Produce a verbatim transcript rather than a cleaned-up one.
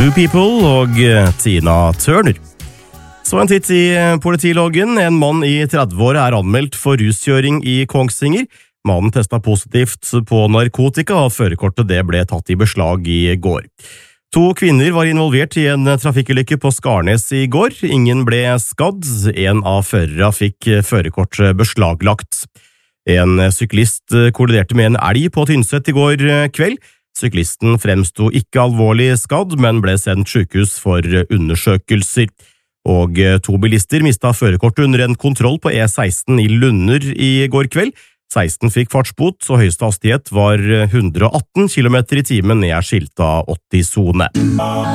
Two People og Tina Turner. Så en titt i politiloggen. En mann i tredve-åra er anmeldt for ruskjøring i Kongsvinger. Mannen testet positivt på narkotika, og førerkortet det ble tatt i beslag i går. To kvinner var involvert i en trafikkulykke på Skarnes i går. Ingen ble skadd. En av førerne fikk førerkort beslaglagt. En syklist kolliderte med en elg på Tynset i går kveld. Syklisten fremsto ikke alvorlig skadd, men ble sendt sykehus for undersøkelser. Og to bilister mistet førerkortet under en kontroll på E seksten i Lunner i går kveld. seksten fikk fartsbot, og høyeste hastighet var hundre og atten kilometer i timen ned skilta åtti-sone.